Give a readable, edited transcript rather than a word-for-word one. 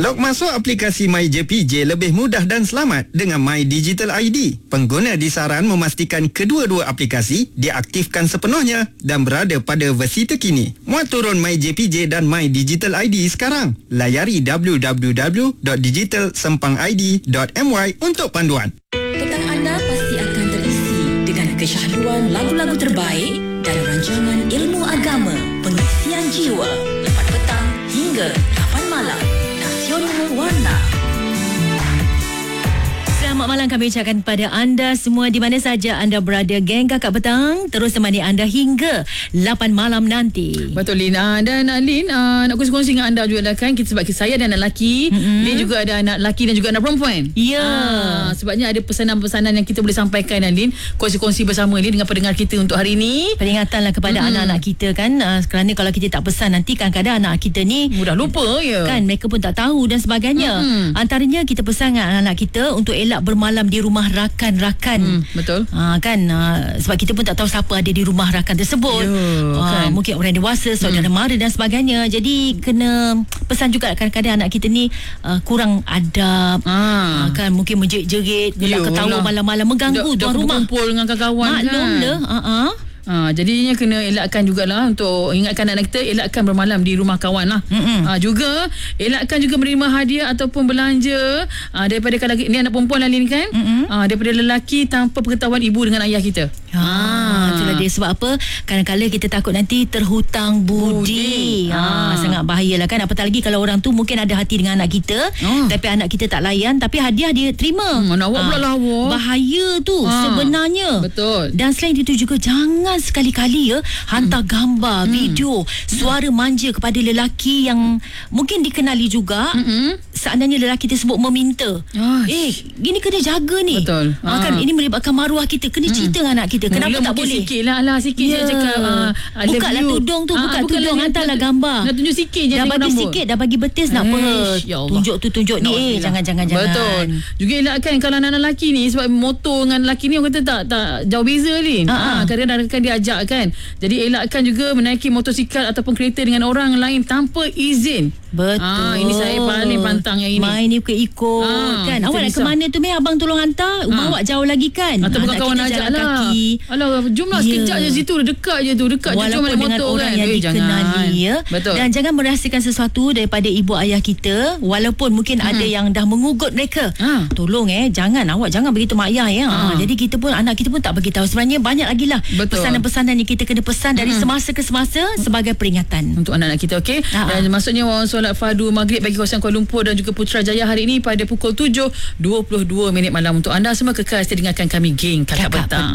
Log masuk aplikasi MyJPJ lebih mudah dan selamat dengan My Digital ID. Pengguna disaran memastikan kedua-dua aplikasi diaktifkan sepenuhnya dan berada pada versi terkini. Muat turun MyJPJ dan My Digital ID sekarang. Layari www.digitalsempangid.my untuk panduan. Petang anda pasti akan terisi dengan kesyahduan lagu-lagu terbaik dan rancangan ilmu agama, pengisian jiwa, 4 petang hingga 8 malam. Nasional Warna. Selamat malam kami ucapkan kepada anda semua di mana saja anda berada. Geng Kakak Petang terus temani anda hingga 8 malam nanti. Betul Lin. Dan Lin nak kongsi-kongsi dengan anda juga lah kan. Sebab saya ada anak lelaki, Lin juga ada anak lelaki dan juga anak perempuan. Ya. Sebabnya ada pesanan-pesanan yang kita boleh sampaikan Lin. Kongsi-kongsi bersama Lin dengan pendengar kita untuk hari ini. Peringatanlah kepada anak-anak kita kan. Kerana kalau kita tak pesan nanti kadang-kadang anak kita ni mudah lupa ya. Kan mereka pun tak tahu dan sebagainya. Antaranya kita pesan anak-anak kita untuk elak bermalam di rumah rakan-rakan. Betul. Sebab kita pun tak tahu siapa ada di rumah rakan tersebut. Kan? Mungkin orang dewasa, saudara mara dan sebagainya. Jadi kena pesan juga kadang-kadang anak kita ni kurang adab. Kan mungkin menjerit-jerit, gelak ketawa malam-malam mengganggu tuan rumah. Berkumpul dengan kawan-kawan Maklumlah. Jadinya kena elakkan jugalah untuk ingatkan anak kita elakkan bermalam di rumah kawan lah. Juga elakkan juga menerima hadiah ataupun belanja daripada kalau ni anak perempuan Lin kan, daripada lelaki tanpa pengetahuan ibu dengan ayah kita. Itulah dia sebab apa, kadang-kadang kita takut nanti terhutang budi. Sangat bahayalah kan. Apatah lagi kalau orang tu mungkin ada hati dengan anak kita, tapi anak kita tak layan, tapi hadiah dia terima. Mana awak pula lah awak. Bahaya tu sebenarnya. Betul. Dan selain itu juga jangan sekali-kali hantar gambar, video, suara manja kepada lelaki yang mungkin dikenali juga. Seandainya lelaki tersebut meminta, gini kena jaga ni. Betul. Kan ini melibatkan maruah kita. Kena cerita dengan anak kita. Kenapa tak boleh? Sikit lah sikit je cakap buka lah tudung tu, buka tudung, hantarlah gambar. Nak tunjuk sikit je. Dah bagi sikit, dah bagi betis, nak apa? Tunjuk tu, tunjuk ni. Jangan. Betul. Juga elakkan kalau anak lelaki ni, sebab motor dengan lelaki ni orang kata tak jauh beza ni. Kadang-kadang dia ajak kan. Jadi elakkan juga menaiki motosikal ataupun kereta dengan orang lain tanpa izin. Betul. Ini saya paling pantang yang ini. Main ikut-ikut kan. Awak nak ke mana tu abang tolong hantar. Rumah awak jauh lagi kan. Atau kawan ajak lah. Alah, jomlah sekejap je situ. Dekat je tu. Walaupun dengan motor, orang kan? Yang dikenali ya. Betul. Dan jangan merahsiakan sesuatu daripada ibu ayah kita. Walaupun mungkin ada yang dah mengugut mereka. Tolong awak jangan beritahu mak ayah ya. Jadi kita pun, anak kita pun tak beritahu. Sebenarnya banyak lagi lah pesanan-pesanan yang kita kena pesan dari semasa ke semasa sebagai peringatan untuk anak-anak kita. Okey. Dan maksudnya solat fardu maghrib bagi kawasan Kuala Lumpur dan juga Putrajaya hari ini pada pukul 7.22 malam. Untuk anda semua kekal setia dengarkan kami geng Kakak Petang.